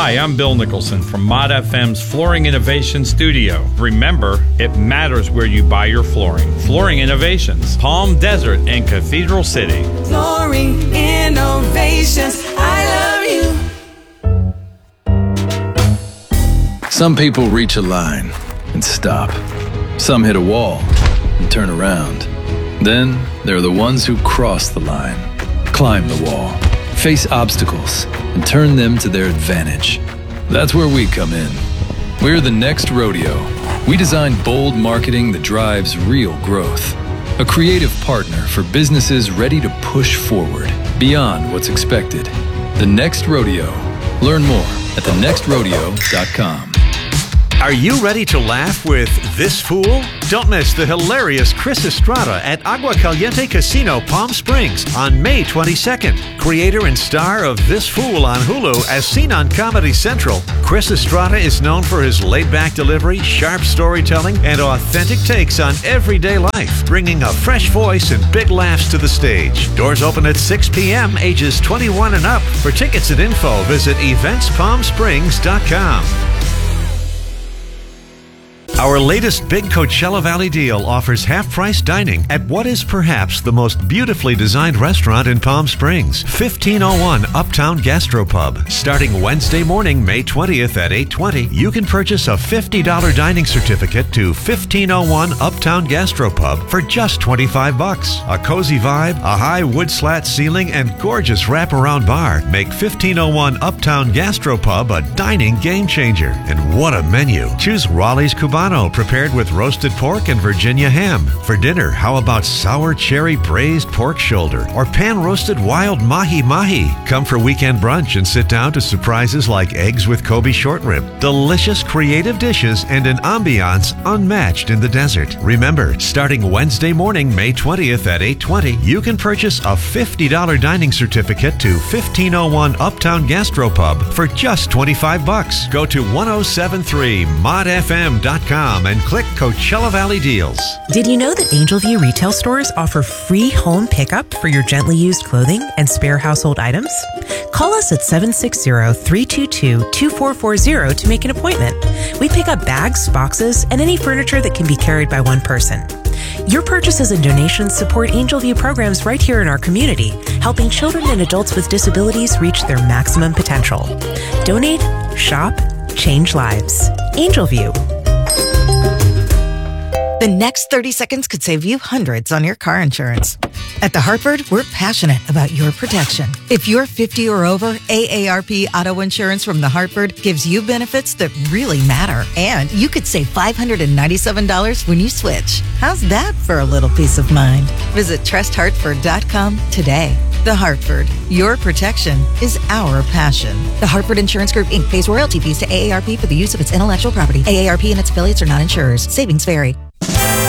Hi, I'm Bill Nicholson from Mod FM's Flooring Innovation Studio. Remember, it matters where you buy your flooring. Flooring Innovations, Palm Desert and Cathedral City. Flooring Innovations, I love you. Some people reach a line and stop. Some hit a wall and turn around. Then there are the ones who cross the line, climb the wall, face obstacles, and turn them to their advantage. That's where we come in. We're the Next Rodeo. We design bold marketing that drives real growth. A creative partner for businesses ready to push forward, beyond what's expected. The Next Rodeo. Learn more at thenextrodeo.com. Are you ready to laugh with This Fool? Don't miss the hilarious Chris Estrada at Agua Caliente Casino, Palm Springs on May 22nd. Creator and star of This Fool on Hulu as seen on Comedy Central, Chris Estrada is known for his laid-back delivery, sharp storytelling, and authentic takes on everyday life, bringing a fresh voice and big laughs to the stage. Doors open at 6 p.m., ages 21 and up. For tickets and info, visit eventspalmsprings.com. Our latest big Coachella Valley deal offers half-price dining at what is perhaps the most beautifully designed restaurant in Palm Springs, 1501 Uptown Gastropub. Starting Wednesday morning, May 20th at 8:20, you can purchase a $50 dining certificate to 1501 Uptown Gastropub for just $25. A cozy vibe, a high wood slat ceiling, and gorgeous wraparound bar make 1501 Uptown Gastropub a dining game changer. And what a menu! Choose Raleigh's Cubano, prepared with roasted pork and Virginia ham. For dinner, how about sour cherry braised pork shoulder or pan-roasted wild mahi-mahi? Come for weekend brunch and sit down to surprises like eggs with Kobe short rib. Delicious, creative dishes and an ambiance unmatched in the desert. Remember, starting Wednesday morning, May 20th at 8:20, you can purchase a $50 dining certificate to 1501 Uptown Gastropub for just $25. Go to 1073modfm.com and click Coachella Valley Deals. Did you know that Angelview retail stores offer free home pickup for your gently used clothing and spare household items? Call us at 760-322-2440 to make an appointment. We pick up bags, boxes, and any furniture that can be carried by one person. Your purchases and donations support Angelview programs right here in our community, helping children and adults with disabilities reach their maximum potential. Donate, shop, change lives. Angelview. The next 30 seconds could save you hundreds on your car insurance. At The Hartford, we're passionate about your protection. If you're 50 or over, AARP Auto Insurance from The Hartford gives you benefits that really matter. And you could save $597 when you switch. How's that for a little peace of mind? Visit trusthartford.com today. The Hartford, your protection is our passion. The Hartford Insurance Group, Inc. pays royalty fees to AARP for the use of its intellectual property. AARP and its affiliates are not insurers. Savings vary.